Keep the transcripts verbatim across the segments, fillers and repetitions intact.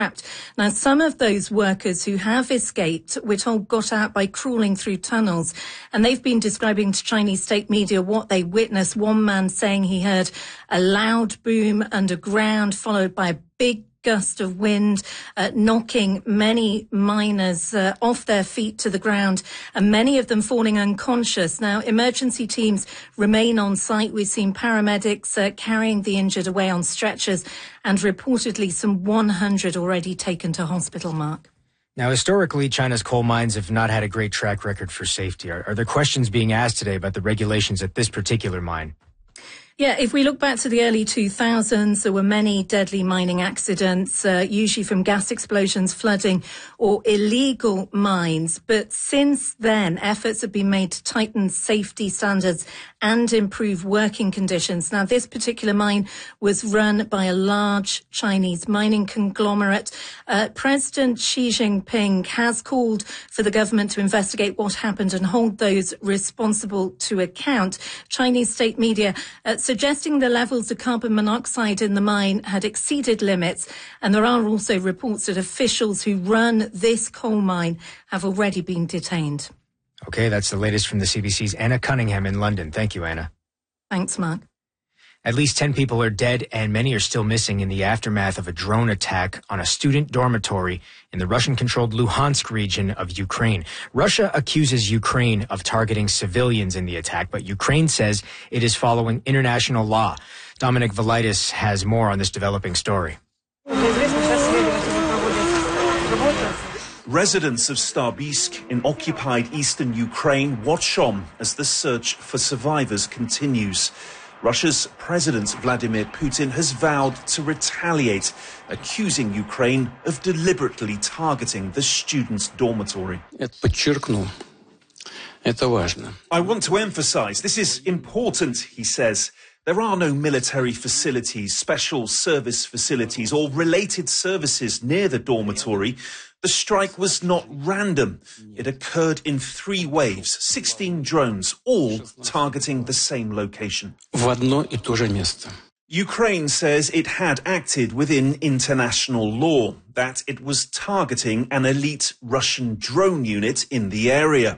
Now, some of those workers who have escaped, we're told, got out by crawling through tunnels, and they've been describing to Chinese state media what they witnessed. One man saying he heard a loud boom underground, followed by a big gust of wind, uh, knocking many miners uh, off their feet to the ground, and many of them falling unconscious. Now, emergency teams remain on site. We've seen paramedics uh, carrying the injured away on stretchers, and reportedly some one hundred already taken to hospital, Mark. Now, historically, China's coal mines have not had a great track record for safety. Are, are there questions being asked today about the regulations at this particular mine? Yeah, if we look back to the early two thousands, there were many deadly mining accidents, uh, usually from gas explosions, flooding or illegal mines. But since then, efforts have been made to tighten safety standards and improve working conditions. Now, this particular mine was run by a large Chinese mining conglomerate. Uh, President Xi Jinping has called for the government to investigate what happened and hold those responsible to account. Chinese state media uh, suggesting the levels of carbon monoxide in the mine had exceeded limits. And there are also reports that officials who run this coal mine have already been detained. Okay, that's the latest from the C B C's Anna Cunningham in London. Thank you, Anna. Thanks, Mark. At least ten people are dead and many are still missing in the aftermath of a drone attack on a student dormitory in the Russian-controlled Luhansk region of Ukraine. Russia accuses Ukraine of targeting civilians in the attack, but Ukraine says it is following international law. Dominic Velitis has more on this developing story. Residents of Starbisk in occupied eastern Ukraine watch on as the search for survivors continues. Russia's President Vladimir Putin has vowed to retaliate, accusing Ukraine of deliberately targeting the students' dormitory. I want to emphasize this is important, he says. There are no military facilities, special service facilities or related services near the dormitory. The strike was not random. It occurred in three waves, sixteen drones, all targeting the same location. Ukraine says it had acted within international law, that it was targeting an elite Russian drone unit in the area.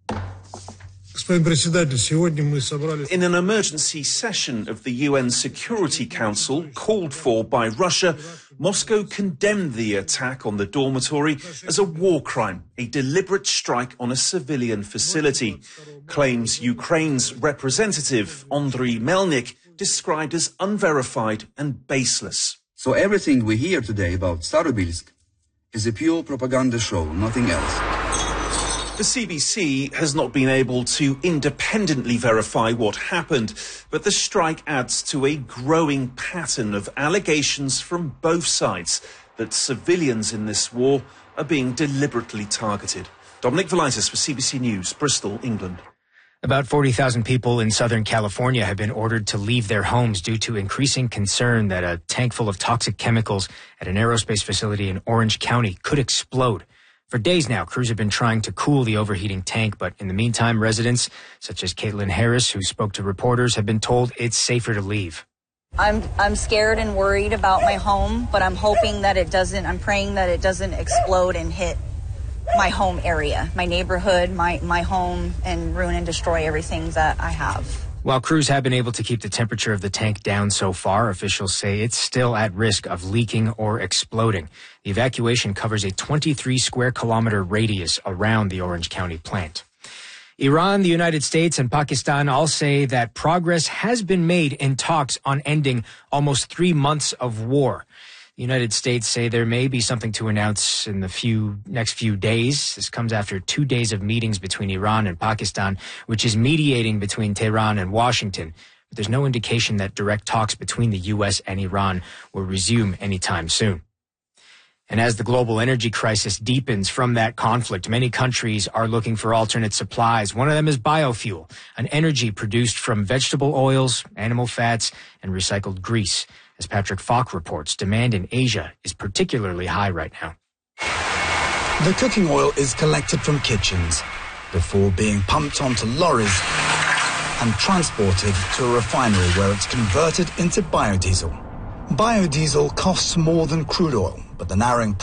In an emergency session of the U N Security Council called for by Russia, Moscow condemned the attack on the dormitory as a war crime, a deliberate strike on a civilian facility. Claims Ukraine's representative, Andriy Melnik, described as unverified and baseless. So everything we hear today about Starobilsk is a pure propaganda show, nothing else. The C B C has not been able to independently verify what happened, but the strike adds to a growing pattern of allegations from both sides that civilians in this war are being deliberately targeted. Dominic Velitis for C B C News, Bristol, England. About forty thousand people in Southern California have been ordered to leave their homes due to increasing concern that a tank full of toxic chemicals at an aerospace facility in Orange County could explode. For days now, crews have been trying to cool the overheating tank, but in the meantime, residents, such as Caitlin Harris, who spoke to reporters, have been told it's safer to leave. I'm I'm scared and worried about my home, but I'm hoping that it doesn't, I'm praying that it doesn't explode and hit my home area, my neighborhood, my, my home, and ruin and destroy everything that I have. While crews have been able to keep the temperature of the tank down so far, officials say it's still at risk of leaking or exploding. The evacuation covers a twenty-three square kilometer radius around the Orange County plant. Iran, the United States, and Pakistan all say that progress has been made in talks on ending almost three months of war. The United States say there may be something to announce in the few next few days. This comes after two days of meetings between Iran and Pakistan, which is mediating between Tehran and Washington. But there's no indication that direct talks between the U S and Iran will resume anytime soon. And as the global energy crisis deepens from that conflict, many countries are looking for alternate supplies. One of them is biofuel, an energy produced from vegetable oils, animal fats, and recycled grease. As Patrick Falk reports, demand in Asia is particularly high right now. The cooking oil is collected from kitchens before being pumped onto lorries and transported to a refinery where it's converted into biodiesel. Biodiesel costs more than crude oil, but the narrowing